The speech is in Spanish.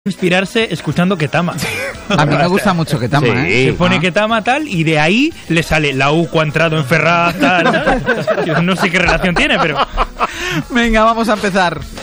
inspirarse escuchando Ketama. A mí me gusta mucho Ketama, Sí. Se pone Ketama tal y de ahí le sale la U cuadrado en Ferraz tal. Yo no sé qué relación tiene, pero... Venga, vamos a empezar.